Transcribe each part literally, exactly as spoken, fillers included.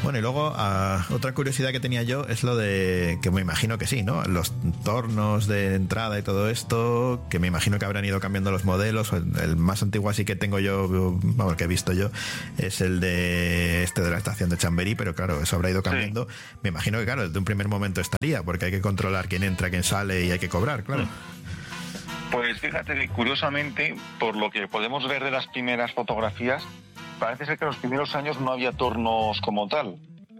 Bueno, y luego uh, otra curiosidad que tenía yo es lo de, que me imagino que sí, ¿no? Los tornos de entrada y todo esto, que me imagino que habrán ido cambiando los modelos. El más antiguo así que tengo yo, vamos, que he visto yo, es el de este de la estación de Chamberí, pero claro, eso habrá ido cambiando. Sí. Me imagino que, claro, desde un primer momento estaría, porque hay que controlar quién entra, quién sale y hay que cobrar, claro. Pues fíjate que curiosamente, por lo que podemos ver de las primeras fotografías, parece ser que en los primeros años no había tornos como tal.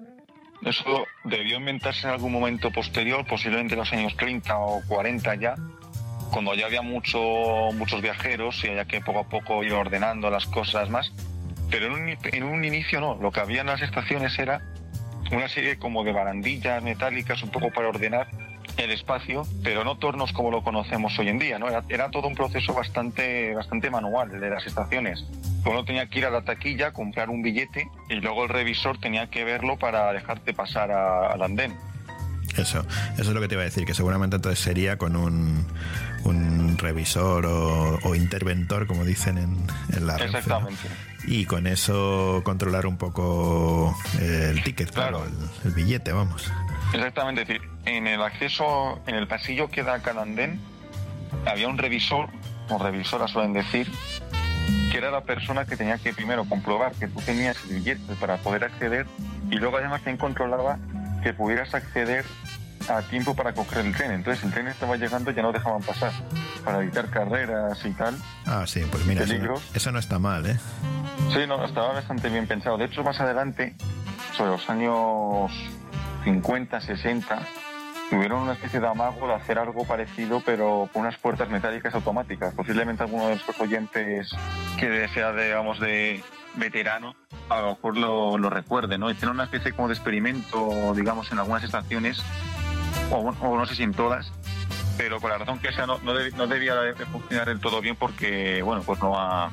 Eso debió inventarse en algún momento posterior, posiblemente en los años treinta o cuarenta ya, cuando ya había mucho, muchos viajeros y había que poco a poco ir ordenando las cosas más. Pero en un, en un inicio no, lo que había en las estaciones era una serie como de barandillas metálicas un poco para ordenar el espacio, pero no tornos como lo conocemos hoy en día, ¿no? Era, era todo un proceso bastante, bastante manual el de las estaciones. Uno tenía que ir a la taquilla, comprar un billete y luego el revisor tenía que verlo para dejarte pasar a, al andén. Eso, eso es lo que te iba a decir, que seguramente entonces sería con un, un revisor o, o interventor, como dicen en, en la Renfe, exactamente, ¿no? Y con eso controlar un poco el ticket, claro, claro el, el billete, vamos. Exactamente, es decir, en el acceso, en el pasillo que da a cada andén, había un revisor, o revisora suelen decir, que era la persona que tenía que primero comprobar que tú tenías el billete para poder acceder, y luego además quien controlaba que pudieras acceder a tiempo para coger el tren. Entonces el tren estaba llegando y ya no dejaban pasar, para evitar carreras y tal. Ah, sí, pues mira, eso no, eso no está mal, ¿eh? Sí, no, estaba bastante bien pensado. De hecho, más adelante, sobre los años cincuenta, sesenta, tuvieron una especie de amago de hacer algo parecido, pero con unas puertas metálicas automáticas. Posiblemente alguno de nuestros oyentes que sea, de, digamos, de veterano, a lo mejor lo, lo recuerde, ¿no? Hicieron una especie como de experimento, digamos, en algunas estaciones, o, o no sé si en todas, pero por la razón que sea no, no, deb, no debía de funcionar del todo bien porque, bueno, pues no ha...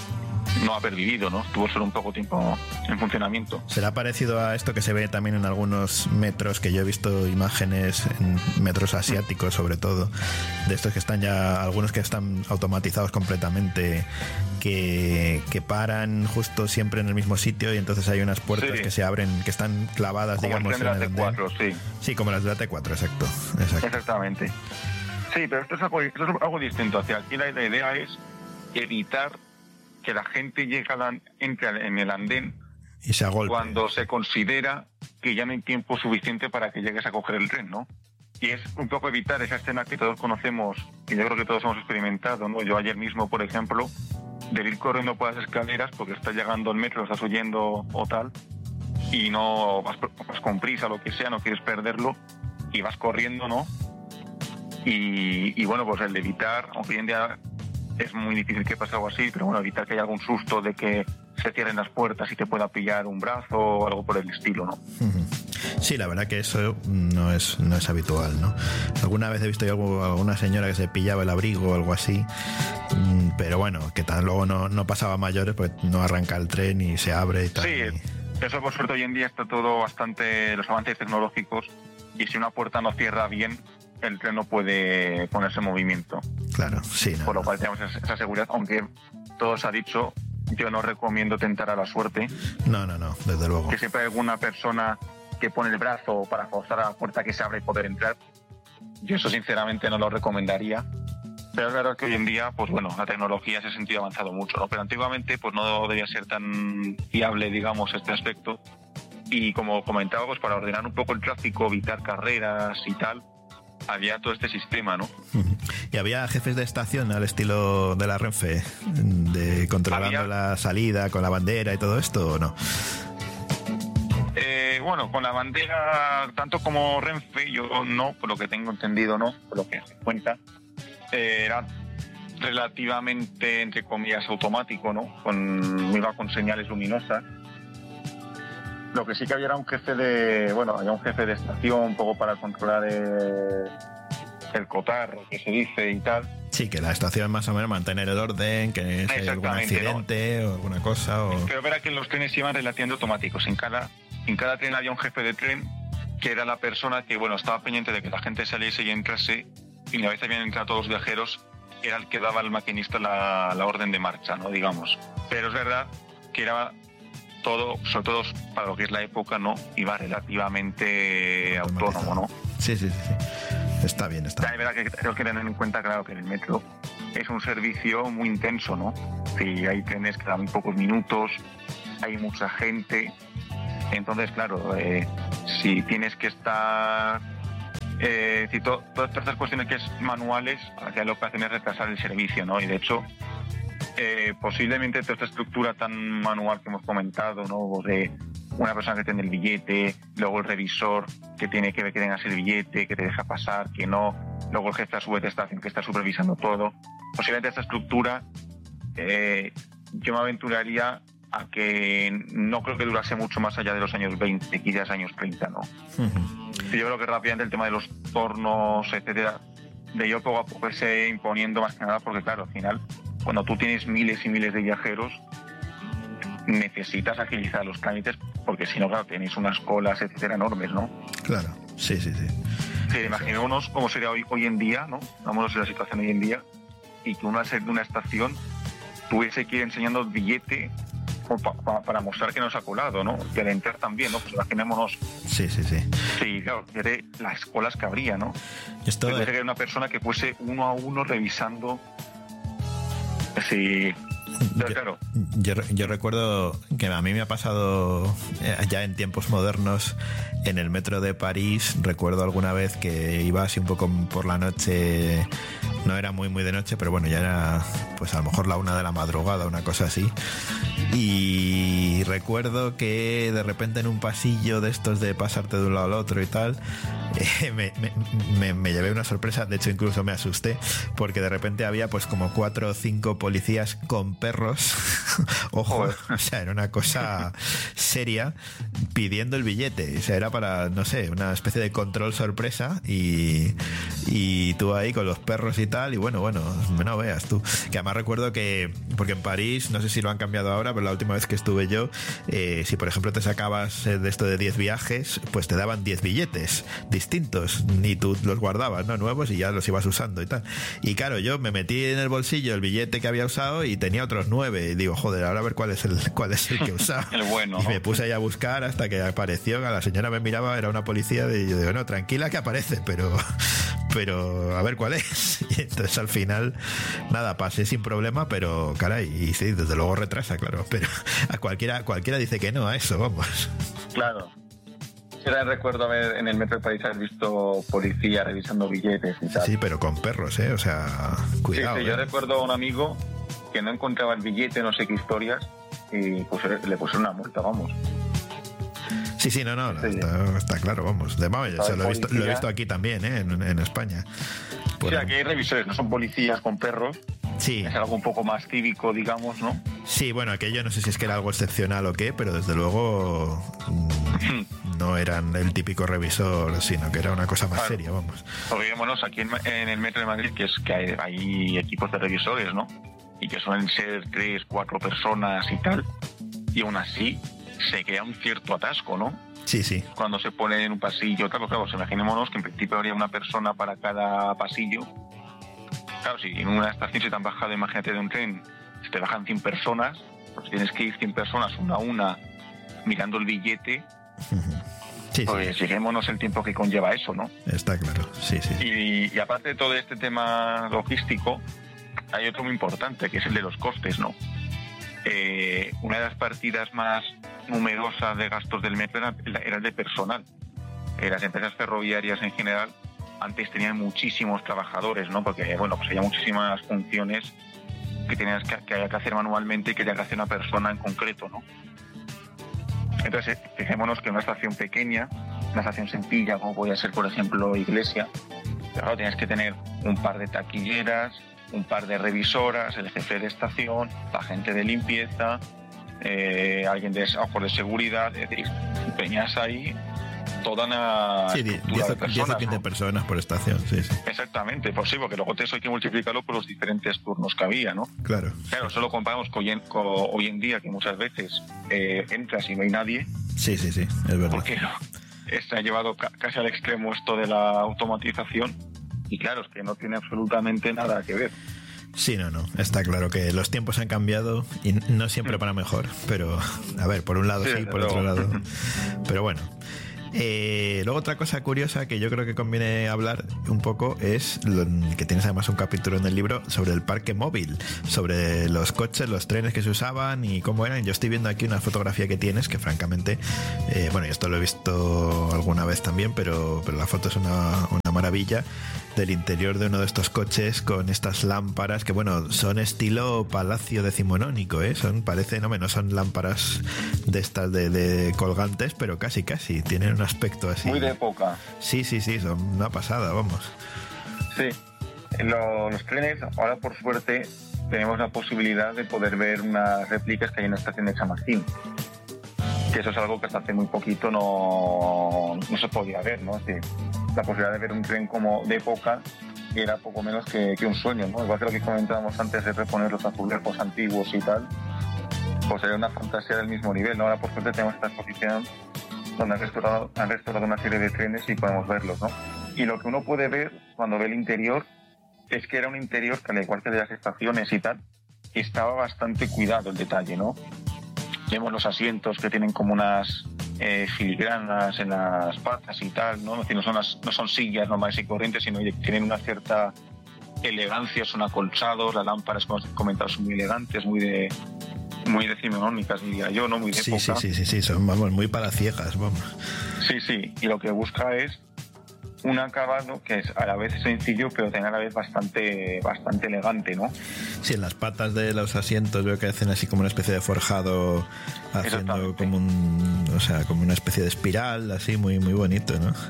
no ha pervivido, ¿no? Tuvo solo un poco tiempo en funcionamiento. ¿Será parecido a esto que se ve también en algunos metros, que yo he visto imágenes en metros asiáticos sobre todo, de estos que están ya, algunos que están automatizados completamente, que, que paran justo siempre en el mismo sitio y entonces hay unas puertas sí. que se abren, que están clavadas, como digamos, en el T cuatro, sí. Sí, como las de la T cuatro, exacto. exacto. Exactamente. Sí, pero esto es algo, esto es algo distinto. Hacia aquí la, la idea es evitar que la gente llega entre en el andén y se agolpe cuando se considera que ya no hay tiempo suficiente para que llegues a coger el tren, ¿no? Y es un poco evitar esa escena que todos conocemos, que yo creo que todos hemos experimentado, ¿no? Yo ayer mismo, por ejemplo, de ir corriendo por las escaleras porque está llegando el metro, estás huyendo o tal, y no vas, vas con prisa, lo que sea, no quieres perderlo, y vas corriendo, ¿no? Y, y bueno, pues el de evitar, aunque hoy en día es muy difícil que pase algo así, pero bueno, evitar que haya algún susto de que se cierren las puertas y te pueda pillar un brazo o algo por el estilo, ¿no? Sí, la verdad que eso no es, no es habitual, ¿no? Alguna vez he visto yo algo, alguna señora que se pillaba el abrigo o algo así, pero bueno, que tan luego no, no pasaba a mayores, pues no arranca el tren y se abre y tal. Sí, y... eso por suerte hoy en día está todo bastante, los avances tecnológicos, y si una puerta no cierra bien, el tren no puede ponerse en movimiento. Claro, sí. No, por lo no. cual tenemos esa seguridad, aunque todo se ha dicho, yo no recomiendo tentar a la suerte. No, no, no, desde luego. Que siempre hay alguna persona que pone el brazo para forzar a la puerta que se abra y poder entrar. Yo eso sinceramente no lo recomendaría. Pero es verdad que hoy en día, pues bueno, la tecnología en ese sentido ha avanzado mucho, ¿no? Pero antiguamente pues no debía ser tan fiable, digamos, este aspecto. Y como comentaba, pues para ordenar un poco el tráfico, evitar carreras y tal, había todo este sistema, ¿no? ¿Y había jefes de estación al estilo de la Renfe, de controlando ¿Había? la salida con la bandera y todo esto, o no? Eh, bueno, con la bandera, tanto como Renfe, yo no, por lo que tengo entendido, no, por lo que se cuenta, eh, era relativamente, entre comillas, automático, ¿no? Con, iba con señales luminosas. Lo que sí que había era un jefe de, bueno, había un jefe de estación un poco para controlar el, el cotarro, que se dice y tal. Sí, que la estación más o menos mantener el orden, que si hay algún accidente, ¿no? O alguna cosa. O... Pero verá que los trenes iban relativamente automáticos. En cada, en cada tren había un jefe de tren que era la persona que, bueno, estaba pendiente de que la gente saliese y entrase, y una vez habían entrado todos los viajeros, era el que daba al maquinista la, la orden de marcha, ¿no? Digamos. Pero es verdad que era todo, sobre todo para lo que es la época, ¿no? Iba relativamente autónomo, ¿no? Sí, sí, sí, sí. Está bien, está bien. Es verdad que tengo que tener en cuenta, claro, que en el metro es un servicio muy intenso, ¿no? Sí, hay trenes que dan muy pocos minutos, hay mucha gente. Entonces, claro, eh, si tienes que estar... Eh, si to, todas estas cuestiones que es manuales, hacia lo que hacen es retrasar el servicio, ¿no? Y de hecho, eh, posiblemente toda esta estructura tan manual que hemos comentado, ¿no? De una persona que tiene el billete, luego el revisor que tiene que ver que tengas el billete, que te deja pasar, que no, luego el jefe a su vez de estación que está supervisando todo. Posiblemente esta estructura eh, yo me aventuraría a que no creo que durase mucho más allá de los años veinte, quizás años treinta, ¿no? Uh-huh. Yo creo que rápidamente el tema de los tornos, etcétera, de ello poco a poco se imponiendo más que nada porque, claro, al final, cuando tú tienes miles y miles de viajeros, necesitas agilizar los trámites porque si no, claro, tenéis unas colas, etcétera, enormes, ¿no? Claro, sí, sí, sí. Sí, imaginémonos cómo sería hoy, hoy en día, ¿no? Vámonos a la situación hoy en día y que una, de una estación tuviese que ir enseñando el billete pa, pa, para mostrar que nos ha colado, ¿no? Y al entrar también, ¿no? Pues imaginémonos. Sí, sí, sí. Sí, claro, de las colas que habría, ¿no? Esto... Tendría que haber una persona que fuese uno a uno revisando. Sí. Yo, claro. yo, yo recuerdo que a mí me ha pasado ya en tiempos modernos en el metro de París. Recuerdo alguna vez que iba así un poco por la noche, no era muy muy de noche, pero bueno, ya era pues a lo mejor la una de la madrugada, una cosa así. Y recuerdo que de repente en un pasillo de estos de pasarte de un lado al otro y tal, eh, me, me, me, me llevé una sorpresa. De hecho incluso me asusté porque de repente había pues como cuatro o cinco policías con perros ojo, o sea, era una cosa seria pidiendo el billete, o sea, era para, no sé, una especie de control sorpresa y, y tú ahí con los perros y tal, y bueno, bueno, no veas tú, que además recuerdo que, porque en París, no sé si lo han cambiado ahora, pero la última vez que estuve yo, eh, si por ejemplo te sacabas de esto de diez viajes, pues te daban diez billetes distintos, ni tú los guardabas, ¿no? Nuevos, y ya los ibas usando y tal, y claro, yo me metí en el bolsillo el billete que había usado y tenía otros nueve, y digo, joder, ahora a ver cuál es el cuál es el que usaba. El bueno, y ¿no? me puse ahí a buscar hasta que apareció, a la señora me miraba, era una policía, de, y yo digo, no, tranquila que aparece, pero pero a ver cuál es. Y entonces al final, nada, pasé sin problema, pero caray, y sí, desde luego retrasa, claro, pero a cualquiera, cualquiera dice que no a eso, vamos. Claro. Era recuerdo haber en el metro de París haber visto policía revisando billetes y tal. Sí, pero con perros, ¿eh? O sea, cuidado. Sí, sí, ¿eh? Yo recuerdo a un amigo que no encontraba el billete, no sé qué historias, y pues le pusieron una multa, vamos. Sí, sí, no, no, sí, está, está claro, vamos. De Mao, o sea, lo, he visto, lo he visto aquí también, ¿eh? en, en España. Bueno. Sí, aquí hay revisores, no son policías con perros. Sí. Es algo un poco más cívico, digamos, ¿no? Sí, bueno, aquello no sé si es que era algo excepcional o qué, pero desde luego mmm, no eran el típico revisor, sino que era una cosa más claro. seria, vamos. Porque, bueno, aquí en, en el metro de Madrid, que es que hay, hay equipos de revisores, ¿no? Y que suelen ser tres, cuatro personas y tal, y aún así se crea un cierto atasco, ¿no? Sí, sí. Cuando se pone en un pasillo, claro, claro, pues imaginémonos que en principio habría una persona para cada pasillo. Claro, si en una estación se te han bajado, imagínate, de un tren, se te bajan cien personas, pues tienes que ir cien personas una a una mirando el billete. Sí, pues sí. fijémonos el tiempo que conlleva eso, ¿no? Está claro, sí, sí. Y, y aparte de todo este tema logístico, hay otro muy importante, que es el de los costes, ¿no? Eh, una de las partidas más numerosas de gastos del metro era, era el de personal. Eh, las empresas ferroviarias en general antes tenían muchísimos trabajadores, ¿no? Porque, bueno, pues había muchísimas funciones que tenías que, que, que hacer manualmente y que tenía que hacer una persona en concreto, ¿no? Entonces, fijémonos que una estación pequeña, una estación sencilla, como podía ser, por ejemplo, Iglesia, claro, tienes que tener un par de taquilleras, un par de revisoras, el jefe de estación, la gente de limpieza, eh, alguien de, ojo, de seguridad, es decir, peñas ahí toda una sí, diez o quince personas por estación, sí, sí. Exactamente, pues sí, porque luego eso hay que multiplicarlo por los diferentes turnos que había, ¿no? Claro. Claro, solo comparamos con hoy en, con hoy en día, que muchas veces eh, entras y no hay nadie. Sí, sí, sí, es verdad. Porque se ha llevado ca- casi al extremo esto de la automatización, y claro, es que no tiene absolutamente nada que ver. Sí, no, no. Está claro que los tiempos han cambiado y no siempre para mejor. Pero, a ver, por un lado sí, sí por otro lado. Pero bueno. Eh, luego otra cosa curiosa que yo creo que conviene hablar un poco es lo, que tienes además un capítulo en el libro sobre el parque móvil, sobre los coches, los trenes que se usaban y cómo eran. Yo estoy viendo aquí una fotografía que tienes que francamente, eh, bueno, y esto lo he visto alguna vez también, pero, pero la foto es una, una maravilla del interior de uno de estos coches con estas lámparas que, bueno, son estilo palacio decimonónico, ¿eh? Son, parece, no menos, son lámparas de estas de, de colgantes, pero casi, casi, tienen un aspecto así. Muy de época. Sí, sí, sí, son una pasada, vamos. Sí, los, los trenes, ahora por suerte, tenemos la posibilidad de poder ver unas réplicas que hay en la estación de Chamartín. Que eso es algo que hasta hace muy poquito no, no se podía ver, ¿no? Es decir, la posibilidad de ver un tren como de época era poco menos que, que un sueño, ¿no? Igual que lo que comentábamos antes de reponer los azulejos antiguos y tal, pues era una fantasía del mismo nivel, ¿no? Ahora por suerte tenemos esta exposición donde han restaurado, han restaurado una serie de trenes y podemos verlos, ¿no? Y lo que uno puede ver cuando ve el interior es que era un interior que, al igual que de las estaciones y tal, estaba bastante cuidado el detalle, ¿no? Vemos los asientos que tienen como unas eh, filigranas en las patas y tal, ¿no? Es decir, no son, las, no son sillas normales y corrientes, sino que tienen una cierta elegancia, son acolchados, las lámparas, como he comentado, son muy elegantes, muy de muy decimonónicas, diría yo, ¿no? Muy de sí, época. Sí, sí, sí, sí, son, vamos, muy palaciegas, vamos. Sí, sí, y lo que busca es un acabado que es a la vez sencillo, pero también a la vez bastante bastante elegante, ¿no? Sí, en las patas de los asientos veo que hacen así como una especie de forjado, haciendo como un, o sea, como una especie de espiral, así muy muy bonito, ¿no?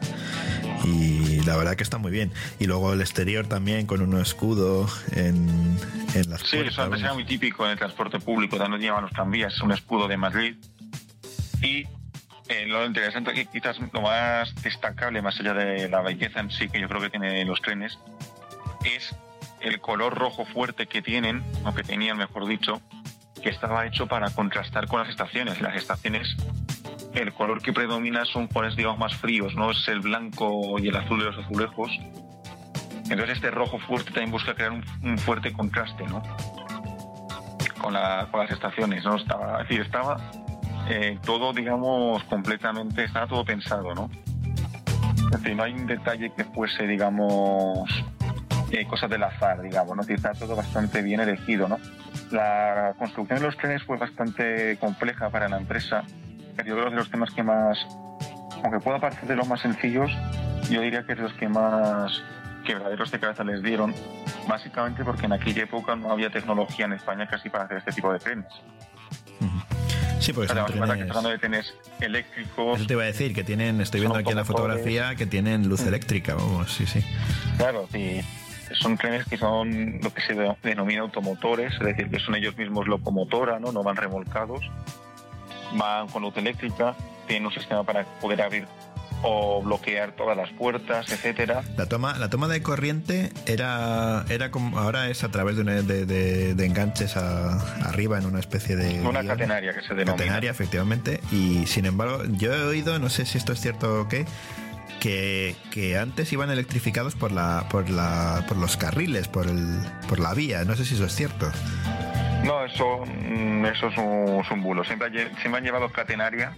Y la verdad que está muy bien. Y luego el exterior también con un escudo en, en las sí, puertas. Eso antes era muy típico en el transporte público, también llevan los tranvías, es un escudo de Madrid. Y Eh, lo interesante, que quizás lo más destacable, más allá de la belleza en sí, que yo creo que tienen los trenes, es el color rojo fuerte que tienen, o que tenían, mejor dicho, que estaba hecho para contrastar con las estaciones. Las estaciones, el color que predomina son colores, digamos, más fríos, ¿no? Es el blanco y el azul de los azulejos. Entonces este rojo fuerte también busca crear un, un fuerte contraste, ¿no? Con, la, con las estaciones, ¿no? Estaba, es decir, estaba... Eh, todo, digamos, completamente, estaba todo pensado, ¿no? Es decir, no hay un detalle que fuese, digamos, eh, cosas del azar, digamos, ¿no? Es decir, está todo bastante bien elegido, ¿no? La construcción de los trenes fue bastante compleja para la empresa. Yo creo que es de los temas que más, aunque pueda parecer de los más sencillos, yo diría que es de los que más quebraderos de cabeza les dieron, básicamente porque en aquella época no había tecnología en España casi para hacer este tipo de trenes. Uh-huh. Sí, porque son trenes... hablando de trenes eléctricos. Eso te iba a decir, que tienen, estoy viendo aquí en la fotografía, que tienen luz eléctrica, vamos, sí, sí. Claro, sí. Son trenes que son lo que se denomina automotores, es decir, que son ellos mismos locomotora, ¿no? No van remolcados, van con luz eléctrica, tienen un sistema para poder abrir o bloquear todas las puertas, etcétera. La toma, la toma de corriente era, era como ahora es a través de, una, de, de, de enganches a, arriba en una especie de una guía, catenaria que se denomina. Catenaria, efectivamente. Y sin embargo, yo he oído, no sé si esto es cierto o qué, que, que antes iban electrificados por la, por la, por los carriles, por el, por la vía. No sé si eso es cierto. No, eso, eso es un, es un bulo. Siempre, siempre han llevado catenaria.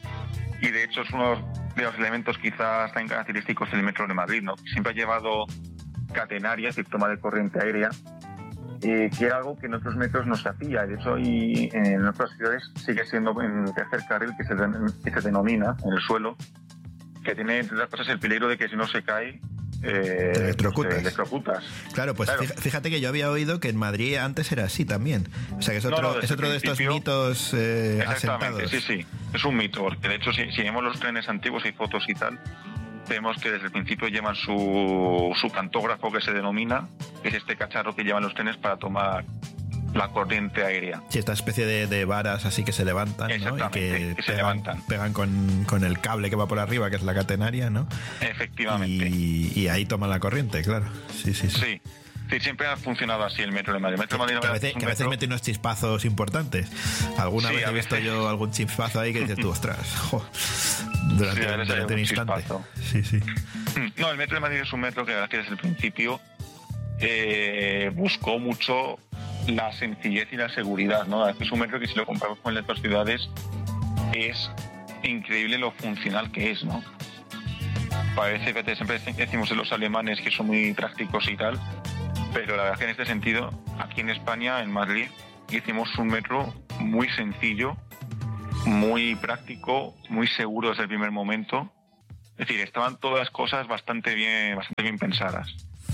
Y de hecho es uno de los elementos quizás tan característicos del metro de Madrid, ¿no? Siempre ha llevado catenaria, es decir, toma de corriente aérea, eh, que era algo que en otros metros no se hacía. De hecho, y en otras ciudades sigue siendo en el tercer carril que se, que se denomina en el suelo, que tiene, entre otras cosas, el peligro de que si no se cae, Eh, electrocutas. electrocutas. Claro, pues claro. Fíjate que yo había oído que en Madrid antes era así también. O sea que es otro, no, no, es otro de estos mitos eh, exactamente, asentados. Sí, sí, es un mito, porque de hecho si, si vemos los trenes antiguos y fotos y tal, vemos que desde el principio llevan su, su cantógrafo, que se denomina, que es este cacharro que llevan los trenes para tomar la corriente aérea. Sí, esta especie de, de varas así que se levantan, ¿no? Y que, que se pegan, levantan. pegan con, con el cable que va por arriba, que es la catenaria, ¿no? Efectivamente. Y, y ahí toman la corriente, claro. Sí, sí, sí. Sí. Sí, siempre ha funcionado así el metro de Madrid. El metro de Madrid que, que, a veces, que a veces mete unos chispazos importantes. Alguna sí, vez he veces... visto yo algún chispazo ahí que dices tú, ostras, jo, durante, sí, durante un instante. Chispazo. Sí, sí. No, el metro de Madrid es un metro que, que desde el principio eh, buscó mucho la sencillez y la seguridad, ¿no? Es un metro que, si lo comparamos con las otras ciudades, es increíble lo funcional que es, ¿no? Parece que siempre decimos de los alemanes que son muy prácticos y tal, pero la verdad que en este sentido, aquí en España, en Madrid, hicimos un metro muy sencillo, muy práctico, muy seguro desde el primer momento. Es decir, estaban todas las cosas bastante bien, bastante bien pensadas.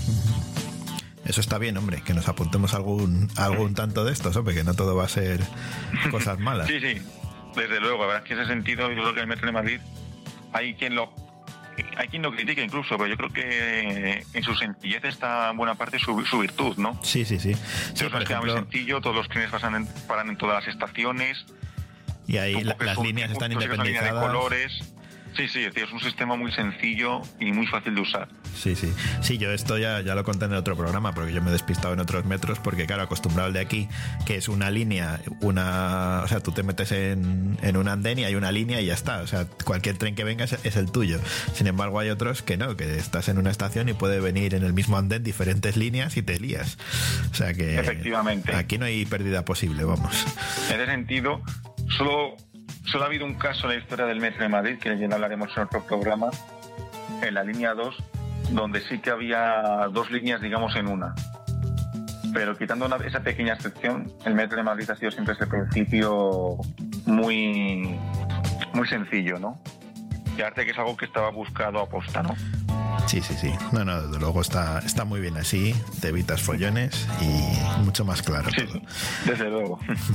Eso está bien, hombre, que nos apuntemos algún algún tanto de estos, hombre, que no todo va a ser cosas malas. Sí, sí, desde luego. La verdad es que en ese sentido, yo creo que el metro de Madrid hay quien lo hay quien lo critique incluso, pero yo creo que en su sencillez está en buena parte su, su virtud, ¿no? Sí, sí, sí. sí por ejemplo, muy sencillo, todos los trenes pasan en, paran en todas las estaciones. Y ahí la, las líneas están independizadas. Línea de colores. Sí, sí, es, decir, es un sistema muy sencillo y muy fácil de usar. Sí, sí. Sí, yo esto ya, ya lo conté en otro programa, porque yo me he despistado en otros metros, porque claro, acostumbrado al de aquí, que es una línea, una, o sea, tú te metes en, en un andén y hay una línea y ya está. O sea, cualquier tren que venga es, es el tuyo. Sin embargo, hay otros que no, que estás en una estación y puede venir en el mismo andén diferentes líneas y te lías. O sea que efectivamente, aquí no hay pérdida posible, vamos. En ese sentido, solo... Solo ha habido un caso en la historia del metro de Madrid, que ya hablaremos en otro programa, en la línea dos, donde sí que había dos líneas, digamos, en una. Pero quitando una, esa pequeña excepción, el metro de Madrid ha sido siempre desde el principio muy, muy sencillo, ¿no? Y aparte que es algo que estaba buscado a posta, ¿no? Sí, sí, sí. No, no, desde luego está, está muy bien así, te evitas follones y mucho más claro sí, todo. Desde luego.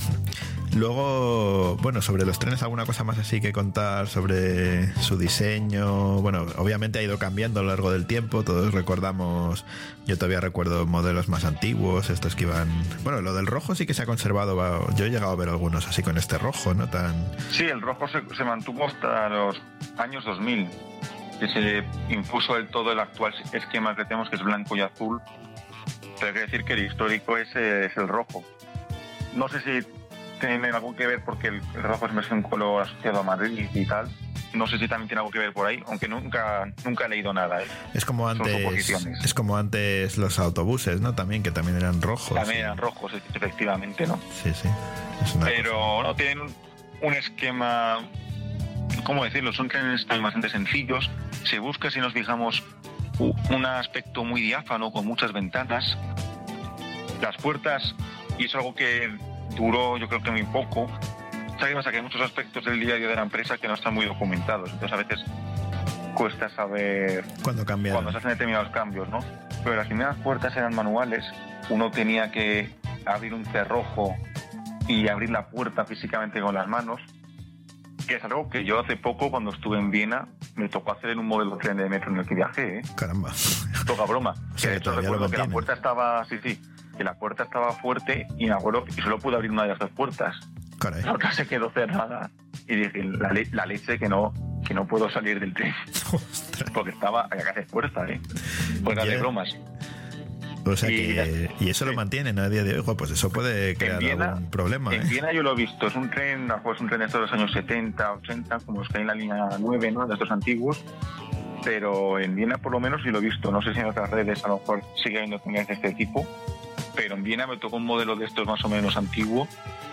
Luego, bueno, sobre los trenes, ¿alguna cosa más así que contar sobre su diseño? Bueno, obviamente ha ido cambiando a lo largo del tiempo, todos recordamos, yo todavía recuerdo modelos más antiguos, estos que iban... Bueno, lo del rojo sí que se ha conservado, yo he llegado a ver algunos así con este rojo, ¿no? Tan... Sí, el rojo se, se mantuvo hasta los años dos mil, que se impuso del todo el actual esquema que tenemos, que es blanco y azul, pero hay que decir que el histórico es, es el rojo. No sé si tiene algo que ver porque el, el rojo es un color asociado a Madrid y tal. No sé si también tiene algo que ver por ahí, aunque nunca nunca he leído nada, ¿eh? Es como antes, es como antes los autobuses, ¿no? También, que también eran rojos. También eran rojos, efectivamente, ¿no? Sí, sí. Es una Pero cosa. no tienen un, un esquema, ¿cómo decirlo? Son trenes bastante sencillos. Se busca, si nos fijamos, un aspecto muy diáfano, con muchas ventanas. Las puertas, y es algo que duró yo creo que muy poco. ¿Sabes qué pasa? Que hay muchos aspectos del día a día de la empresa que no están muy documentados, entonces a veces cuesta saber cuando cambiaron, cuando se hacen determinados cambios, ¿no? Pero las primeras puertas eran manuales, uno tenía que abrir un cerrojo y abrir la puerta físicamente con las manos, que es algo que yo hace poco, cuando estuve en Viena, me tocó hacer en un modelo tren de metro en el que viajé, ¿eh? Caramba. Poca broma. O sea, que de hecho recuerdo que la puerta estaba, sí, sí, que la puerta estaba fuerte y me acuerdo que solo pude abrir una de las dos puertas. Caray. La otra se quedó cerrada y dije, la, le la leche que no que no puedo salir del tren. Ostras. Porque estaba, había que hacer fuerza, ¿eh? Fuera Yeah. de bromas. O sea y, que, y eso sí. lo mantienen a día de hoy, jo, pues eso puede crear Viena, algún problema. En ¿eh? Viena yo lo he visto, es un tren, es un tren de estos de los años setenta, ochenta, como los que hay en la línea nueve, ¿no? De estos antiguos, pero en Viena por lo menos sí lo he visto, no sé si en otras redes a lo mejor sigue habiendo trenes de este tipo, pero en Viena me tocó un modelo de estos más o menos antiguo,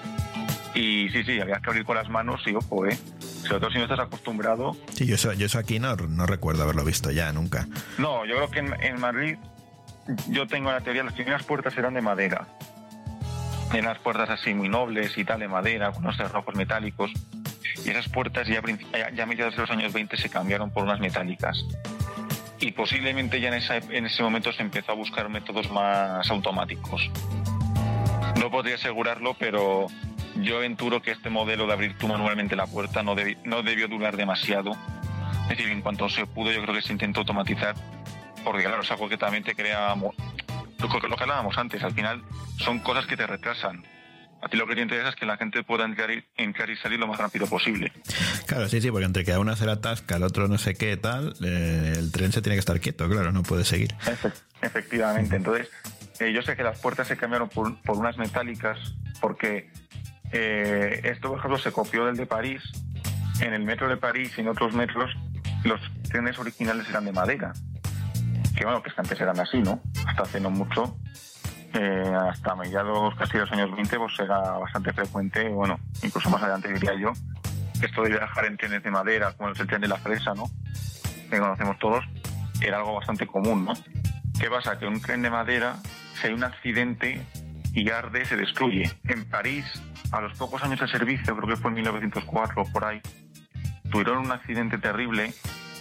y sí, sí, había que abrir con las manos y ojo, ¿eh? Sobre todo si no estás acostumbrado. Sí, yo eso, yo eso aquí no, no recuerdo haberlo visto ya, nunca. No, yo creo que en, en Madrid, yo tengo la teoría, las primeras puertas eran de madera. Eran las puertas así muy nobles y tal, de madera, con unos cerrojos metálicos. Y esas puertas ya, ya a mediados de los años veinte se cambiaron por unas metálicas. Y posiblemente ya en, esa, en ese momento se empezó a buscar métodos más automáticos. No podría asegurarlo, pero yo aventuro que este modelo de abrir tú manualmente la puerta no, debi, no debió durar demasiado. Es decir, en cuanto se pudo, yo creo que se intentó automatizar, porque claro, es algo que también te crea, lo, lo que hablábamos antes, al final son cosas que te retrasan. A ti lo que te interesa es que la gente pueda entrar y, entrar y salir lo más rápido posible. Claro, sí, sí, porque entre que a una se la atasca, al otro no sé qué tal, eh, el tren se tiene que estar quieto, claro, no puede seguir. Efe, efectivamente, entonces eh, yo sé que las puertas se cambiaron por, por unas metálicas, porque eh, esto, por ejemplo, se copió del de París. En el metro de París y en otros metros los trenes originales eran de madera. que bueno, que antes eran así, ¿no? Hasta hace no mucho, eh, hasta mediados casi de los años veinte, pues era bastante frecuente, bueno, incluso más adelante diría yo, que esto de viajar en trenes de madera, como es el tren de la Fresa, ¿no? Que conocemos todos, era algo bastante común, ¿no? ¿Qué pasa? Que un tren de madera, si hay un accidente y arde, se destruye. En París, a los pocos años de servicio, creo que fue en mil novecientos cuatro o por ahí, tuvieron un accidente terrible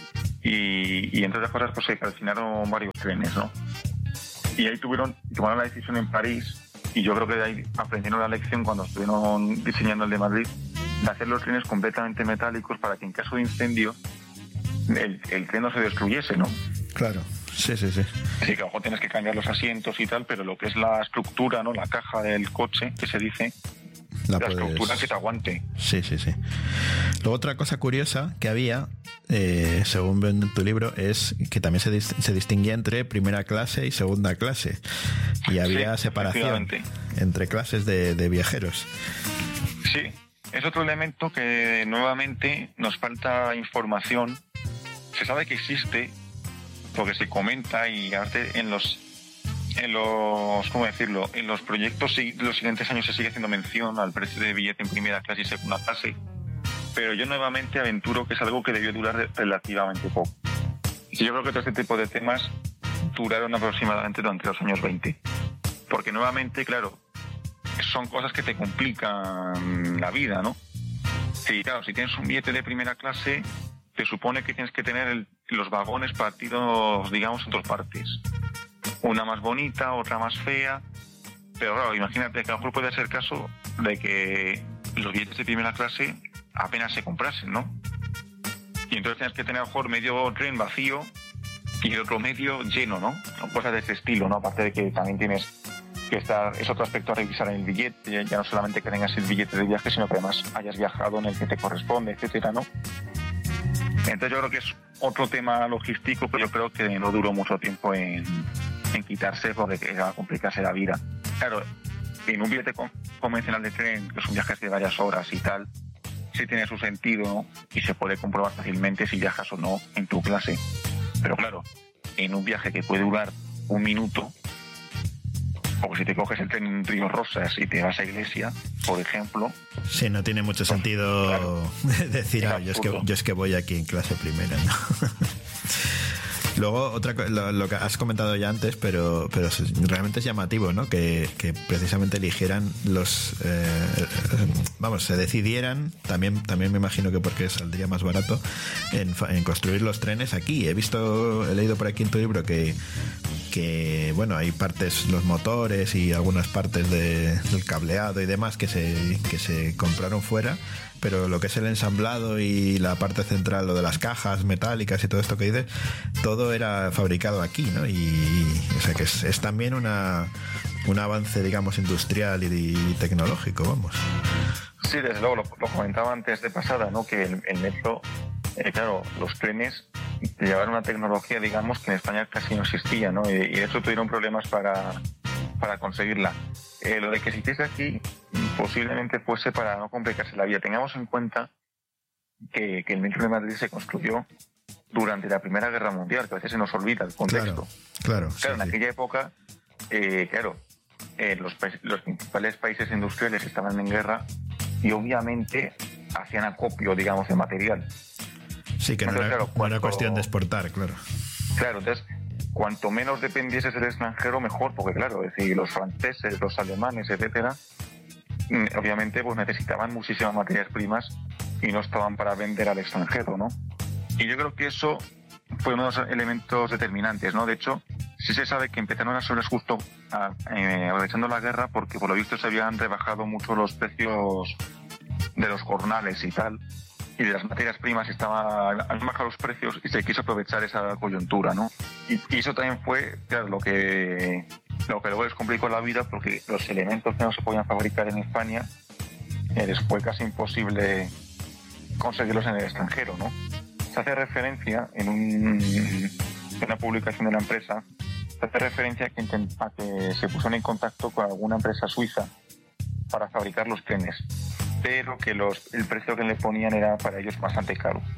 y, y entre otras cosas pues se calcinaron varios trenes, ¿no? Y ahí tuvieron, tomaron la decisión en París, y yo creo que de ahí aprendieron la lección cuando estuvieron diseñando el de Madrid, de hacer los trenes completamente metálicos para que en caso de incendio el, el tren no se destruyese, ¿no? Claro, sí, sí, sí. Sí, que a lo mejor tienes que cambiar los asientos y tal, pero lo que es la estructura, ¿no? La caja del coche, que se dice, la, la puedes... estructura que te aguante. Sí, sí, sí. Luego otra cosa curiosa que había, eh, según ven en tu libro, es que también se, dis- se distinguía entre primera clase y segunda clase. Y había Sí, separación entre clases de, de viajeros. Sí, es otro elemento que nuevamente nos falta información. Se sabe que existe, porque se comenta, y aparte en los en los ¿cómo decirlo? En los proyectos de los siguientes años se sigue haciendo mención al precio de billete en primera clase y segunda clase, pero yo nuevamente aventuro que es algo que debió durar relativamente poco. Y yo creo que todo este tipo de temas duraron aproximadamente durante los años veinte, porque nuevamente, claro, son cosas que te complican la vida, ¿no? Sí, claro, si tienes un billete de primera clase, te supone que tienes que tener el, los vagones partidos, digamos, en dos partes. Una más bonita, otra más fea. Pero claro, imagínate que a lo mejor puede ser caso de que los billetes de primera clase apenas se comprasen, ¿no? Y entonces tienes que tener a lo mejor medio tren vacío y el otro medio lleno, ¿no? Son cosas de ese estilo, ¿no? Aparte de que también tienes que estar, es otro aspecto a revisar en el billete, ya no solamente que tengas el billete de viaje, sino que además hayas viajado en el que te corresponde, etcétera, ¿no? Entonces yo creo que es otro tema logístico, pero yo creo que no duró mucho tiempo en, en quitarse, porque iba a complicarse la vida. Claro, en un billete con, convencional de tren, que es un viaje de varias horas y tal, sí tiene su sentido, ¿no? Y se puede comprobar fácilmente si viajas o no en tu clase. Pero claro, en un viaje que puede durar un minuto, o si te coges el tren en Río Rosas y te vas a Iglesia, por ejemplo. Sí, no tiene mucho sentido, claro, decir, ah, yo, es que, yo es que voy aquí en clase primera, ¿no? Luego, otra lo, lo que has comentado ya antes, pero, pero realmente es llamativo, ¿no? Que, que precisamente eligieran los... Eh, vamos, se decidieran, también, también me imagino que porque saldría más barato, en, en construir los trenes aquí. He visto, he leído por aquí en tu libro que... que bueno, hay partes, los motores y algunas partes de, del cableado y demás que se, que se compraron fuera, pero lo que es el ensamblado y la parte central, lo de las cajas metálicas y todo esto que dices, todo era fabricado aquí, ¿no? Y, y o sea que es, es también una un avance, digamos, industrial y, y tecnológico, vamos. Sí, desde luego, lo, lo comentaba antes de pasada, ¿no? Que el, el metro, eh, claro, los trenes llevaron una tecnología, digamos, que en España casi no existía, ¿no? Y, y de hecho tuvieron problemas para, para conseguirla. Eh, lo de que se hiciese aquí posiblemente fuese para no complicarse la vida. Tengamos en cuenta que, que el metro de Madrid se construyó durante la Primera Guerra Mundial, que a veces se nos olvida el contexto. Claro, claro. Claro, sí, en aquella sí. época, eh, claro, eh, los, los principales países industriales estaban en guerra y obviamente hacían acopio, digamos, de material. Sí, que no, entonces, era, claro, cuanto, no era cuestión de exportar, claro. Claro, entonces, cuanto menos dependieses del extranjero, mejor, porque claro, es decir, los franceses, los alemanes, etcétera, obviamente pues necesitaban muchísimas materias primas y no estaban para vender al extranjero, ¿no? Y yo creo que eso fue uno de los elementos determinantes, ¿no? De hecho, sí se sabe que empezaron las obras justo a, eh, aprovechando la guerra, porque por lo visto se habían rebajado mucho los precios de los jornales y tal, y de las materias primas estaban, han bajado los precios y se quiso aprovechar esa coyuntura, ¿no? Y, y eso también fue, claro, lo que lo que luego les complicó la vida, porque los elementos que no se podían fabricar en España eh, les fue casi imposible conseguirlos en el extranjero, ¿no? Se hace referencia en, un, en una publicación de la empresa, se hace referencia a que, intent, a que se pusieron en contacto con alguna empresa suiza para fabricar los trenes, pero que los, el precio que le ponían era para ellos bastante caro.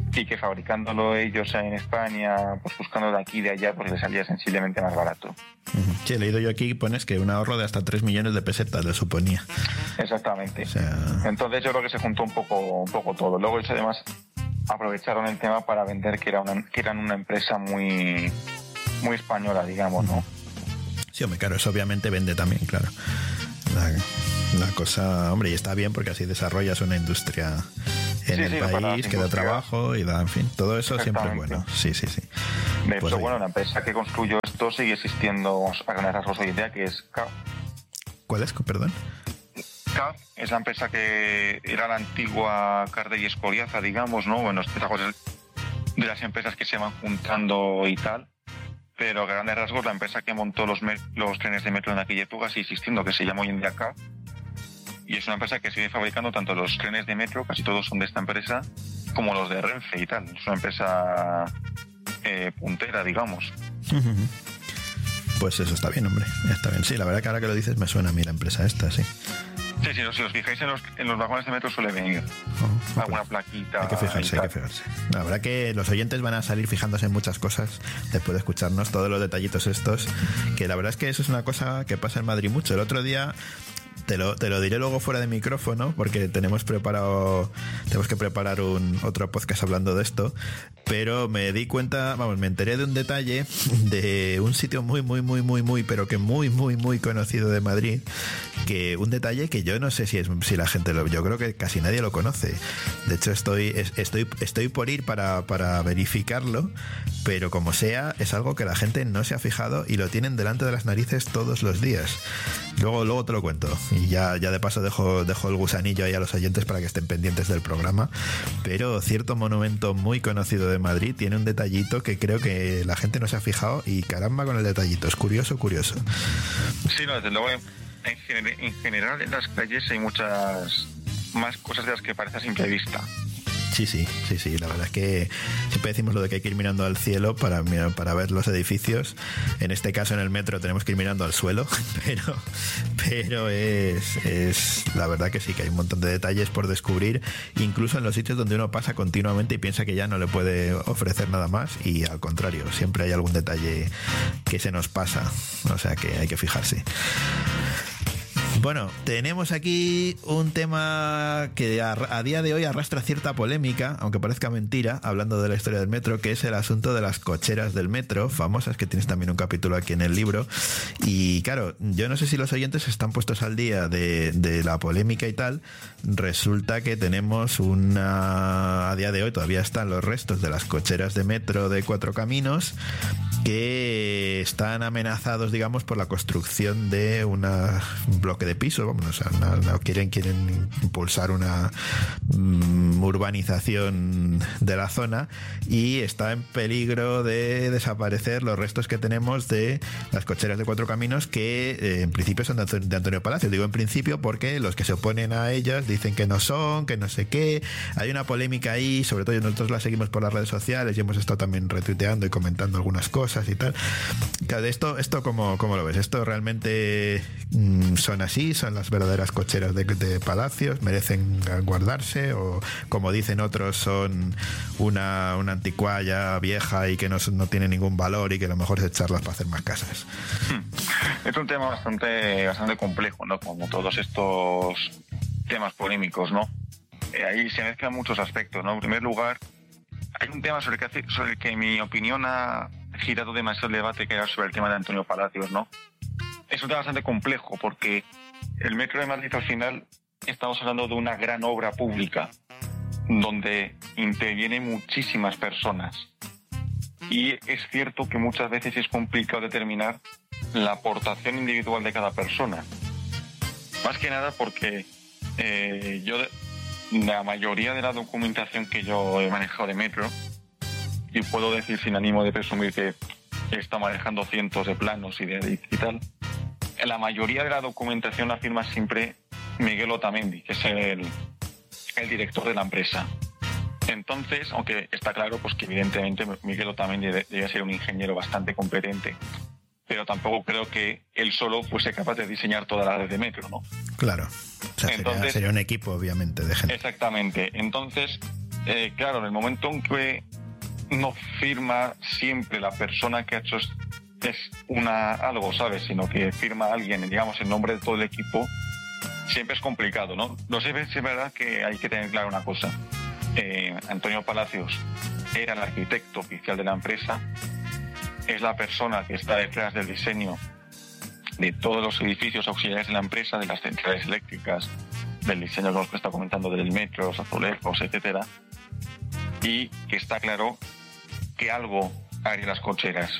y que fabricándolo ellos en España, pues buscando de aquí y de allá, pues les salía sensiblemente más barato. Sí, he leído yo aquí, pones que un ahorro de hasta tres millones de pesetas le suponía. Exactamente. O sea... Entonces yo creo que se juntó un poco, un poco todo. Luego ellos además aprovecharon el tema para vender que, era una, que eran una empresa muy, muy española, digamos, ¿no? Sí, hombre, claro, eso obviamente vende también, claro. La, la cosa, hombre, y está bien porque así desarrollas una industria en sí, el sí, país que da trabajo y da, en fin, todo eso siempre es bueno. Sí, sí, sí. De pues hecho, bueno, la empresa que construyó esto sigue existiendo a grandes rasgos hoy en día, que es C A F. ¿Cuál es? Perdón. C A F es la empresa que era la antigua Carder y Escoriaza, digamos, ¿no? Bueno, estas cosas de las empresas que se van juntando y tal. Pero a grandes rasgos la empresa que montó los, los trenes de metro en aquella época sigue existiendo, que se llama hoy en día C A F. Y es una empresa que sigue fabricando tanto los trenes de metro, casi todos son de esta empresa, como los de Renfe y tal. Es una empresa eh, puntera, digamos. Pues eso está bien, hombre. Está bien. Sí, la verdad que ahora que lo dices me suena a mí la empresa esta, sí. Sí, sí, si os fijáis en los, en los vagones de metro suele venir oh, alguna plaquita. Hay que fijarse, hay que fijarse. La verdad que los oyentes van a salir fijándose en muchas cosas después de escucharnos todos los detallitos estos, que la verdad es que eso es una cosa que pasa en Madrid mucho. El otro día Te lo, te lo diré luego fuera de micrófono porque tenemos preparado tenemos que preparar un otro podcast hablando de esto, pero me di cuenta, vamos, me enteré de un detalle de un sitio muy muy muy muy muy pero que muy muy muy conocido de Madrid, que un detalle que yo no sé si es si la gente lo, yo creo que casi nadie lo conoce. De hecho estoy estoy estoy por ir para para verificarlo, pero como sea es algo que la gente no se ha fijado y lo tienen delante de las narices todos los días. Luego luego te lo cuento. Y ya, ya de paso dejo, dejo el gusanillo ahí a los oyentes para que estén pendientes del programa. Pero cierto monumento muy conocido de Madrid tiene un detallito que creo que la gente no se ha fijado y caramba con el detallito. Es curioso, curioso. Sí, no, desde luego, en, gener- en general en las calles hay muchas más cosas de las que parece a simple vista. Sí, sí, sí, sí. La verdad es que siempre decimos lo de que hay que ir mirando al cielo para, para ver los edificios. En este caso, en el metro, tenemos que ir mirando al suelo, pero, pero es, es la verdad que sí, que hay un montón de detalles por descubrir, incluso en los sitios donde uno pasa continuamente y piensa que ya no le puede ofrecer nada más, y al contrario, siempre hay algún detalle que se nos pasa. O sea que hay que fijarse. Bueno, tenemos aquí un tema que a, a día de hoy arrastra cierta polémica, aunque parezca mentira, hablando de la historia del metro, que es el asunto de las cocheras del metro, famosas, que tienes también un capítulo aquí en el libro. Y claro, yo no sé si los oyentes están puestos al día de, de la polémica y tal. Resulta que tenemos una... A día de hoy todavía están los restos de las cocheras de metro de Cuatro Caminos, que están amenazados, digamos, por la construcción de una, un bloque de pisos. Vamos, o sea, no, no quieren, quieren impulsar una um, urbanización de la zona, y está en peligro de desaparecer los restos que tenemos de las cocheras de Cuatro Caminos, que eh, en principio son de, de Antonio Palacios. Digo en principio porque los que se oponen a ellas dicen que no son, que no sé qué. Hay una polémica ahí, sobre todo nosotros la seguimos por las redes sociales y hemos estado también retuiteando y comentando algunas cosas y tal. Claro, esto, esto ¿cómo, cómo lo ves? ¿Esto realmente mmm, son así? ¿Son las verdaderas cocheras de, de Palacios? ¿Merecen guardarse? ¿O como dicen otros son una, una anticualla vieja y que no, no tiene ningún valor y que lo mejor es echarlas para hacer más casas? Es un tema bastante, bastante complejo, ¿no? Como todos estos temas polémicos, ¿no? Eh, ahí se mezclan muchos aspectos, ¿no? En primer lugar, hay un tema sobre el que, sobre el que en mi opinión ha girado demasiado el debate, que era sobre el tema de Antonio Palacios, ¿no? Es un tema bastante complejo porque el Metro de Madrid, al final, estamos hablando de una gran obra pública donde intervienen muchísimas personas, y es cierto que muchas veces es complicado determinar la aportación individual de cada persona, más que nada porque eh, yo la mayoría de la documentación que yo he manejado de Metro, y puedo decir sin ánimo de presumir que he estado manejando cientos de planos y de y tal, la mayoría de la documentación la firma siempre Miguel Otamendi, que es el, el director de la empresa. Entonces, aunque está claro pues que evidentemente Miguel Otamendi debe ser un ingeniero bastante competente, pero tampoco creo que él solo fuese capaz de diseñar toda la red de metro, ¿no? Claro. O sea, Entonces, sería, sería un equipo, obviamente, de gente. Exactamente. Entonces, eh, claro, en el momento en que no firma siempre la persona que ha hecho es, es una algo, ¿sabes? Sino que firma alguien, digamos, en nombre de todo el equipo, siempre es complicado, ¿no? No sé si es verdad que hay que tener claro una cosa. Eh, Antonio Palacios era el arquitecto oficial de la empresa, es la persona que está detrás del diseño de todos los edificios auxiliares de la empresa, de las centrales eléctricas, del diseño que os está comentando del metro, los azulejos, etcétera, y que está claro que algo hay en las cocheras.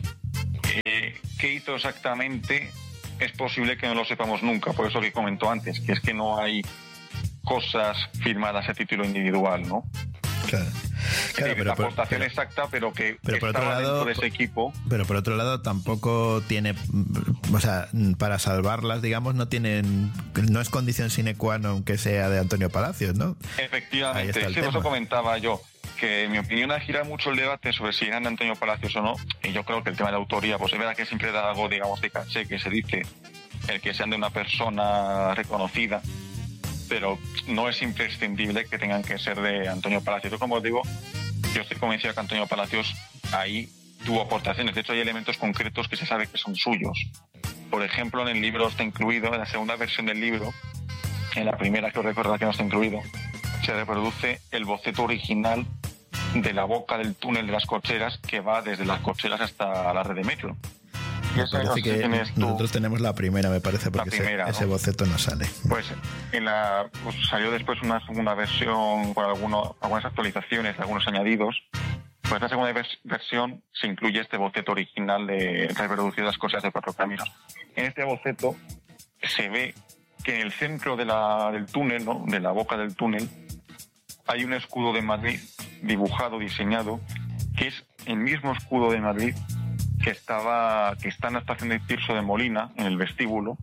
Eh, ¿Qué hizo exactamente? Es posible que no lo sepamos nunca, por eso que comentó antes, que es que no hay cosas firmadas a título individual, ¿no? Claro. Claro, es decir, pero la por- aportación pero- exacta, pero que pero por estaba otro lado, dentro de ese equipo. Pero por otro lado tampoco tiene, o sea, para salvarlas, digamos, no tienen, no es condición sine qua non que sea de Antonio Palacios, ¿no? Ahí Efectivamente, está el sí, eso tema. comentaba yo, que en mi opinión gira mucho el debate sobre si eran de Antonio Palacios o no, y yo creo que el tema de la autoría, pues es verdad que siempre da algo, digamos, de caché, que se dice el que sean de una persona reconocida, pero no es imprescindible que tengan que ser de Antonio Palacios. Yo, como os digo, yo estoy convencido que Antonio Palacios ahí tuvo aportaciones. De hecho, hay elementos concretos que se sabe que son suyos. Por ejemplo, en el libro está incluido, en la segunda versión del libro, en la primera que os recuerdo que no está incluido, se reproduce el boceto original de la boca del túnel de las cocheras que va desde las cocheras hasta la red de metro. Y Me eso no parece sé si que tienes tú. nosotros tenemos la primera, me parece, porque ese- primera, ese, ¿no? boceto no sale. Pues, en la, pues salió después una segunda versión con alguno, algunas actualizaciones, algunos añadidos. Pues en la segunda vers- versión se incluye este boceto original de reproducir las cosas de cuatro caminos. En este boceto se ve que en el centro de la, del túnel, ¿no? De la boca del túnel, hay un escudo de Madrid dibujado, diseñado, que es el mismo escudo de Madrid que estaba que está en la estación de Tirso de Molina, en el vestíbulo.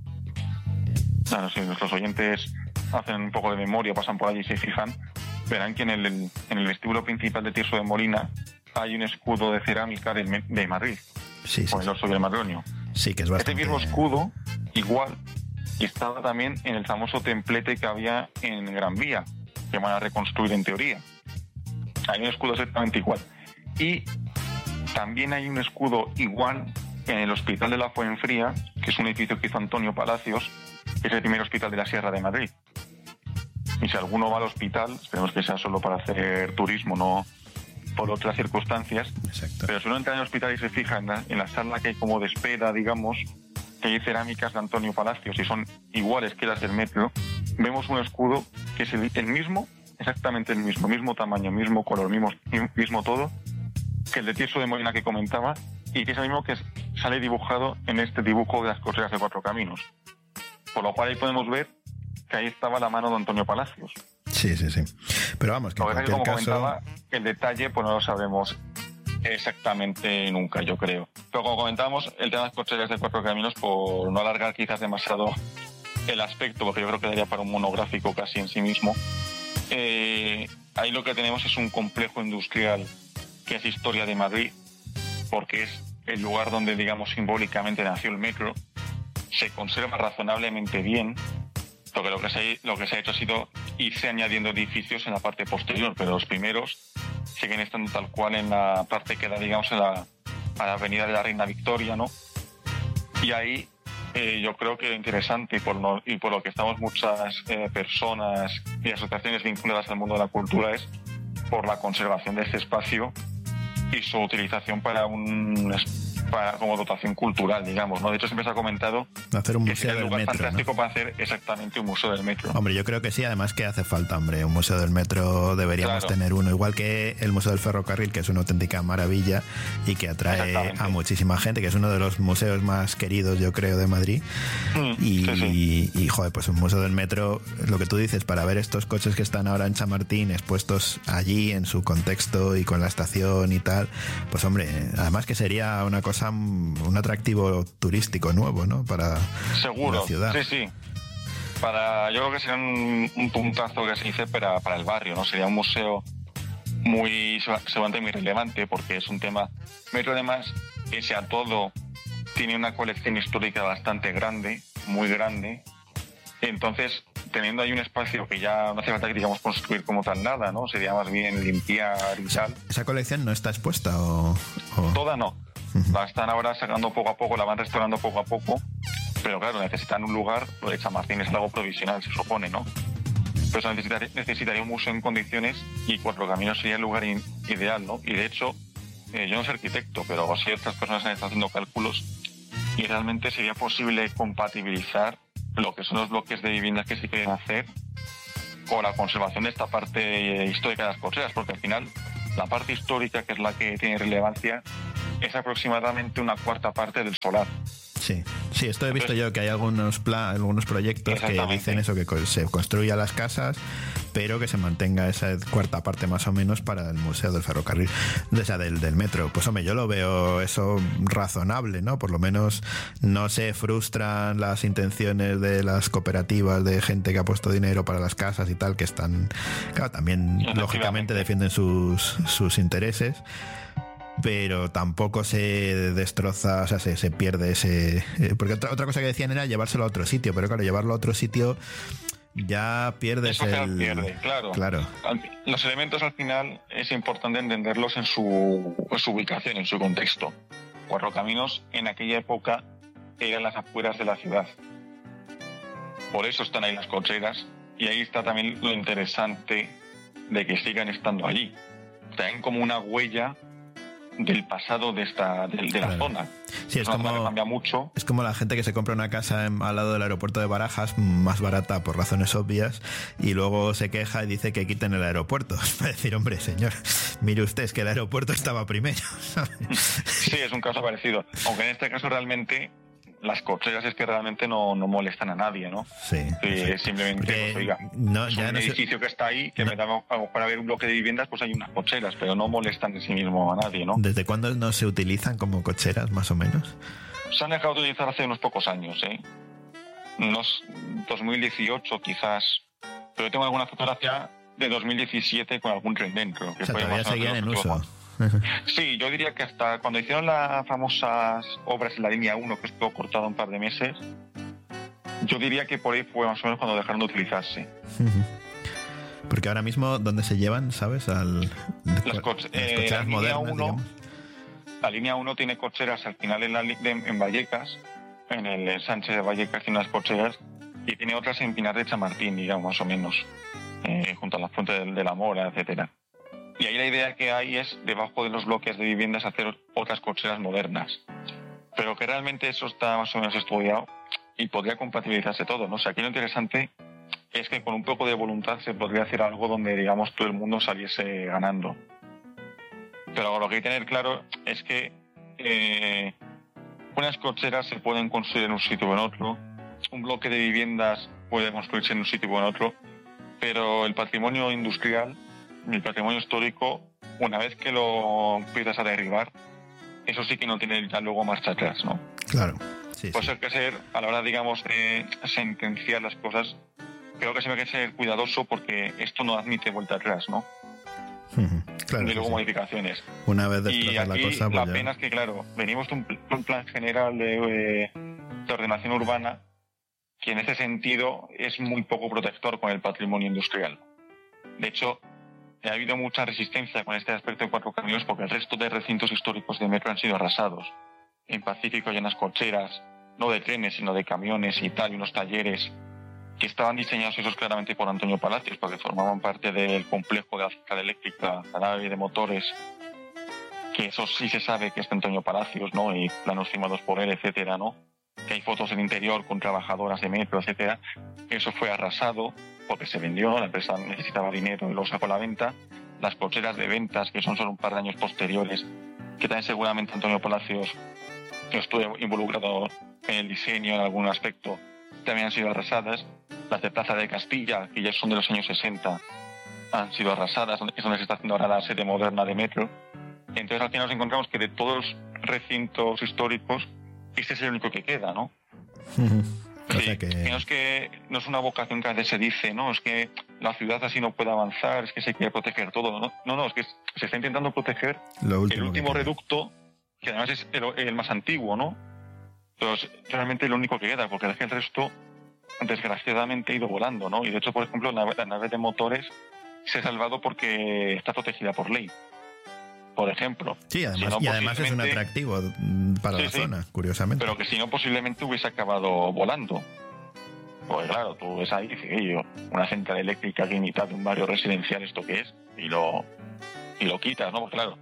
Claro, si nuestros oyentes hacen un poco de memoria, pasan por allí y se fijan, verán que en el, en el vestíbulo principal de Tirso de Molina hay un escudo de cerámica de, de Madrid, Sí, sí, con el oso y el madroño. sí, que es Este bastante... mismo escudo, igual, estaba también en el famoso templete que había en Gran Vía, que van a reconstruir en teoría. Hay un escudo exactamente igual. Y también hay un escudo igual en el Hospital de la Fuenfría, que es un edificio que hizo Antonio Palacios, que es el primer hospital de la Sierra de Madrid. Y si alguno va al hospital, esperemos que sea solo para hacer turismo, no por otras circunstancias, Exacto. pero si uno entra en el hospital y se fija en la, en la sala que hay como de espera, digamos, que hay cerámicas de Antonio Palacios y son iguales que las del metro, vemos un escudo que es el, el mismo, exactamente el mismo, mismo tamaño, mismo color, mismo, mismo todo, que el de Tirso de Molina que comentaba, y que es el mismo que sale dibujado en este dibujo de las cocheras de cuatro caminos. Por lo cual ahí podemos ver que ahí estaba la mano de Antonio Palacios. Sí, sí, sí. Pero vamos, que en Lo que pasa es que, cualquier como caso... comentaba, el detalle pues no lo sabemos exactamente nunca, yo creo. Pero como comentábamos, el tema de las cocheras de cuatro caminos, por no alargar quizás demasiado el aspecto, porque yo creo que daría para un monográfico casi en sí mismo, eh, ahí lo que tenemos es un complejo industrial que es historia de Madrid, porque es el lugar donde, digamos, simbólicamente nació el metro. Se conserva razonablemente bien, porque lo que se ha, lo que se ha hecho ha sido irse añadiendo edificios en la parte posterior, pero los primeros siguen estando tal cual en la parte que da, digamos, en la, a la avenida de la Reina Victoria, ¿no? Y ahí eh, yo creo que interesante, y por, lo, y por lo que estamos muchas eh, personas y asociaciones vinculadas al mundo de la cultura, es por la conservación de este espacio y su utilización para un para, como dotación cultural, digamos, ¿no? De hecho, siempre se ha comentado Hacer un que museo es el del lugar metro, fantástico ¿no? para hacer exactamente un museo del metro. Hombre, yo creo que sí, además que hace falta, hombre, un museo del metro deberíamos Claro. tener uno, igual que el Museo del Ferrocarril, que es una auténtica maravilla y que atrae Exactamente. a muchísima gente, que es uno de los museos más queridos, yo creo, de Madrid. Mm, Y, sí, sí. y, joder, pues un museo del metro, lo que tú dices, para ver estos coches que están ahora en Chamartín expuestos allí en su contexto y con la estación y tal, pues hombre, además que sería una cosa, un atractivo turístico nuevo, ¿no? Para Seguro, la ciudad. sí, sí. Para, yo creo que sería un, un puntazo que se dice para, para el barrio, ¿no? Sería un museo muy, seguramente muy relevante, porque es un tema. Metro, además, pese a todo, tiene una colección histórica bastante grande, muy grande, Entonces, teniendo ahí un espacio que ya no hace falta que digamos construir como tal nada, ¿no? Sería más bien limpiar y tal. ¿Esa colección no está expuesta o...? o... Toda no. Uh-huh. La están ahora sacando poco a poco, la van restaurando poco a poco, pero claro, necesitan un lugar. Lo de Chamartín es algo provisional, se supone, ¿no? Pero eso necesitaría, necesitaría un museo en condiciones y Cuatro Caminos sería el lugar in, ideal, ¿no? Y de hecho, eh, yo no soy arquitecto, pero ciertas personas han estado haciendo cálculos y realmente sería posible compatibilizar lo que son los bloques de viviendas que se quieren hacer con la conservación de esta parte histórica de las cocheras, porque al final la parte histórica, que es la que tiene relevancia, es aproximadamente una cuarta parte del solar. Sí, sí, esto he visto yo, que hay algunos plan, algunos proyectos que dicen eso, que se construyan las casas, pero que se mantenga esa cuarta parte más o menos para el Museo del Ferrocarril, o sea, del, del metro. Pues hombre, yo lo veo eso razonable, ¿no? Por lo menos no se frustran las intenciones de las cooperativas, de gente que ha puesto dinero para las casas y tal, que están, claro, también lógicamente defienden sus, sus intereses, pero tampoco se destroza, o sea, se, se pierde ese... Porque otra, otra cosa que decían era llevárselo a otro sitio, pero claro, llevarlo a otro sitio ya pierdes Eso el... pierde, claro. claro. Los elementos al final es importante entenderlos en su, en su ubicación, en su contexto. Cuatro Caminos en aquella época eran las afueras de la ciudad. Por eso están ahí las cocheras y ahí está también lo interesante de que sigan estando allí. Traen como una huella del pasado de esta de, de la claro. zona. Sí, es, es como, cambia mucho. Es como la gente que se compra una casa en, al lado del aeropuerto de Barajas, más barata por razones obvias, y luego se queja y dice que quiten el aeropuerto. Para decir, hombre, señor, mire usted, es que el aeropuerto estaba primero, ¿sabes? Sí, es un caso parecido. Aunque en este caso realmente las cocheras es que realmente no, no molestan a nadie, ¿no? Sí. sí simplemente, pues, oiga, no, es ya un no edificio sé, que está ahí, que no, me da para ver un bloque de viviendas, pues hay unas cocheras, pero no molestan en sí mismo a nadie, ¿no? ¿Desde cuándo no se utilizan como cocheras, más o menos? Se han dejado de utilizar hace unos pocos años, ¿eh? Unos dos mil dieciocho quizás, pero yo tengo alguna fotografía de dos mil diecisiete con algún tren dentro. Que o sea, fue todavía más seguían en uso. Sí, yo diría que hasta cuando hicieron las famosas obras en la línea uno, que estuvo cortado un par de meses, yo diría que por ahí fue más o menos cuando dejaron de utilizarse. Porque ahora mismo, ¿dónde se llevan, sabes? Al, las, coche, las eh, cocheras la modernas, uno, digamos. La línea uno tiene cocheras al final en, la, en Vallecas, en el Sánchez de Vallecas tiene unas cocheras, y tiene otras en Pinar de Chamartín, digamos, más o menos, eh, junto a la Fuente de, de la Mora, etcétera. Y ahí la idea que hay es, debajo de los bloques de viviendas, hacer otras cocheras modernas. Pero que realmente eso está más o menos estudiado y podría compatibilizarse todo, ¿no? O sea, aquí lo interesante es que con un poco de voluntad se podría hacer algo donde, digamos, todo el mundo saliese ganando. Pero lo que hay que tener claro es que eh, unas cocheras se pueden construir en un sitio o en otro, un bloque de viviendas puede construirse en un sitio o en otro, pero el patrimonio industrial, el patrimonio histórico, una vez que lo empiezas a derribar, eso sí que no tiene ya luego marcha atrás, ¿no? Claro. Sí, pues sí. hay que ser, a la hora, digamos, de sentenciar las cosas, creo que siempre hay que ser cuidadoso porque esto no admite vuelta atrás, ¿no? Claro, ni luego sí, modificaciones. Una vez y aquí la cosa, pues la ya... pena es que, claro, venimos de un, un plan general de, eh, de ordenación urbana que en ese sentido es muy poco protector con el patrimonio industrial. De hecho, ha habido mucha resistencia con este aspecto de Cuatro Caminos porque el resto de recintos históricos de metro han sido arrasados. En Pacífico hay unas cocheras, no de trenes, sino de camiones y tal, y unos talleres que estaban diseñados esos claramente por Antonio Palacios, porque formaban parte del complejo de la central eléctrica, la nave de motores, que eso sí se sabe que es de Antonio Palacios, ¿no? Y planos firmados por él, etcétera, ¿no? Que hay fotos en interior con trabajadoras de metro, etcétera. Eso fue arrasado porque se vendió, la empresa necesitaba dinero y lo sacó a la venta. Las cocheras de ventas, que son solo un par de años posteriores, que también seguramente Antonio Palacios, que estuvo involucrado en el diseño en algún aspecto, también han sido arrasadas. Las de Plaza de Castilla, que ya son de los años sesenta, han sido arrasadas, es donde se está haciendo ahora la sede moderna de metro. Entonces al final nos encontramos que de todos los recintos históricos, este es el único que queda, ¿no? Uh-huh. Sí, o sea que... que no es que no es una vocación que a veces se dice, no, es que la ciudad así no puede avanzar, es que se quiere proteger todo, no, no, no es que se está intentando proteger Lo el último que reducto, que además es el, el más antiguo, ¿no? Pero es realmente lo único que queda, porque es que el resto desgraciadamente ha ido volando, ¿no? Y de hecho, por ejemplo, la, la nave de motores se ha salvado porque está protegida por ley, por ejemplo. Sí, además, si no, y además es un atractivo para sí, la sí, zona, curiosamente. Pero que si no, posiblemente hubiese acabado volando. Pues claro, tú ves ahí y dices, yo, una central eléctrica aquí en mitad de un barrio residencial, ¿esto qué es? Y lo, y lo quitas, ¿no? Pues claro,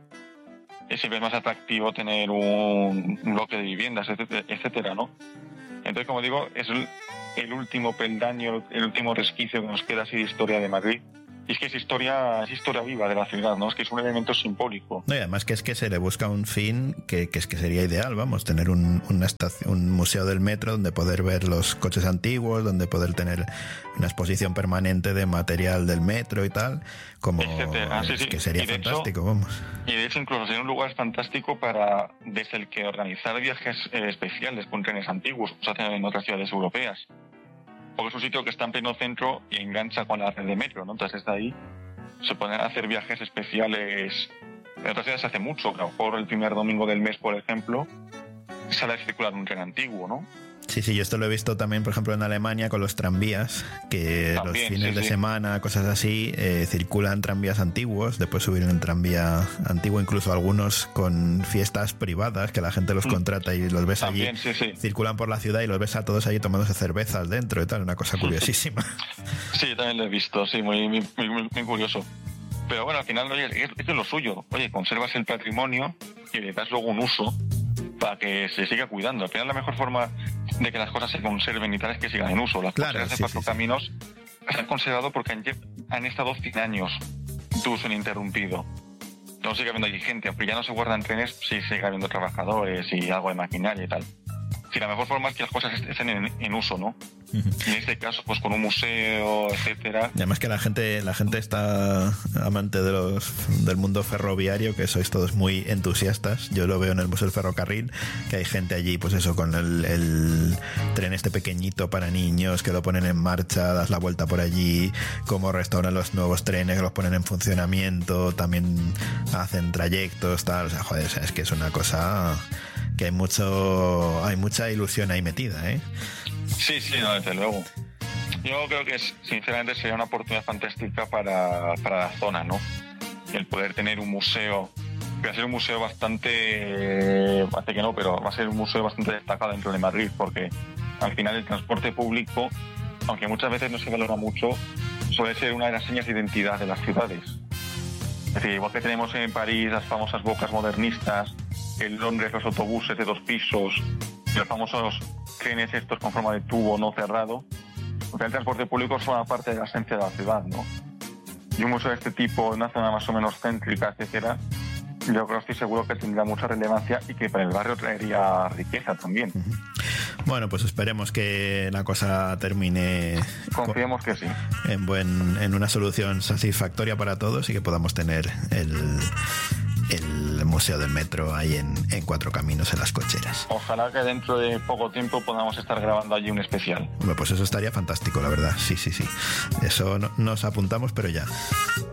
es siempre más atractivo tener un, un bloque de viviendas, etcétera, etcétera, ¿no? Entonces, como digo, es el, el último peldaño, el último resquicio que nos queda así de historia de Madrid. Y es que es historia, es historia viva de la ciudad, ¿no? Es que es un elemento simbólico. No, y además que es que se le busca un fin que, que es que sería ideal, vamos, tener un, una estación, un museo del metro donde poder ver los coches antiguos, donde poder tener una exposición permanente de material del metro y tal, como ah, sí, es sí. que sería y fantástico, hecho, vamos. Y de hecho incluso sería un lugar fantástico para desde el que organizar viajes eh, especiales con trenes antiguos, como se hace en otras ciudades europeas. Porque es un sitio que está en pleno centro y engancha con la red de metro, ¿no? Entonces desde ahí se pueden hacer viajes especiales. En otras ciudades se hace mucho, que a lo mejor el primer domingo del mes, por ejemplo, sale a circular un tren antiguo, ¿no? Sí, sí, yo esto lo he visto también, por ejemplo, en Alemania con los tranvías, que también, los fines sí, de sí. semana, cosas así, eh, circulan tranvías antiguos, después subir un tranvía antiguo, incluso algunos con fiestas privadas, que la gente los contrata y los ves también, allí, sí, sí. circulan por la ciudad y los ves a todos allí tomándose cervezas dentro y tal, una cosa curiosísima. Sí, también lo he visto, sí, muy, muy, muy, muy curioso. Pero bueno, al final, oye, es, es lo suyo, oye, conservas el patrimonio y le das luego un uso para que se siga cuidando. Al final la mejor forma de que las cosas se conserven y tal es que sigan en uso. Las claro, cocheras de sí, cuatro sí, caminos sí. se han conservado porque han, han estado cien años de uso ininterrumpido. No sigue habiendo allí gente, aunque ya no se guardan trenes, sí sigue habiendo trabajadores y algo de maquinaria y tal. Sí, la mejor forma es que las cosas estén en, en uso, ¿no? Uh-huh. Y en este caso, pues con un museo, etcétera. Y además que la gente, la gente está amante de los del mundo ferroviario, que sois todos muy entusiastas. Yo lo veo en el Museo del Ferrocarril, que hay gente allí, pues eso, con el, el tren este pequeñito para niños, que lo ponen en marcha, das la vuelta por allí, cómo restauran los nuevos trenes, que los ponen en funcionamiento, también hacen trayectos, tal. O sea, joder, o sea, es que es una cosa que hay mucho, hay mucha ilusión ahí metida, ¿eh? Sí, sí, no, desde luego. Yo creo que sinceramente sería una oportunidad fantástica para, para la zona, ¿no? El poder tener un museo, que va a ser un museo bastante, eh, parece que no, pero va a ser un museo bastante destacado dentro de Madrid, porque al final el transporte público, aunque muchas veces no se valora mucho, suele ser una de las señas de identidad de las ciudades. Es decir, igual que tenemos en París las famosas bocas modernistas, en Londres los autobuses de dos pisos, los famosos trenes estos con forma de tubo no cerrado, porque el transporte público forma parte de la esencia de la ciudad, ¿no? Y un museo de este tipo en una zona más o menos céntrica, etcétera, yo creo, estoy seguro que tendrá mucha relevancia y que para el barrio traería riqueza también. Bueno, pues esperemos que la cosa termine. Confiemos que sí. En, buen, en una solución satisfactoria para todos y que podamos tener el, el Museo del Metro ahí en, en Cuatro Caminos, en Las Cocheras. Ojalá que dentro de poco tiempo podamos estar grabando allí un especial. Bueno, pues eso estaría fantástico, la verdad. Sí, sí, sí. Eso no, nos apuntamos, pero ya.